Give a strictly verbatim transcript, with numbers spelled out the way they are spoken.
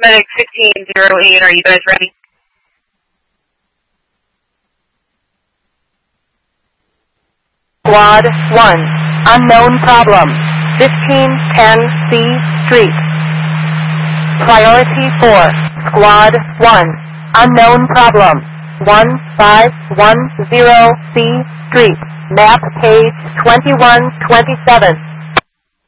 Medic sixteen oh eight, are you guys ready? Squad one, unknown problem, fifteen ten C Street. Priority four, Squad one, unknown problem, one five one zero C Street. Map page twenty-one twenty-seven.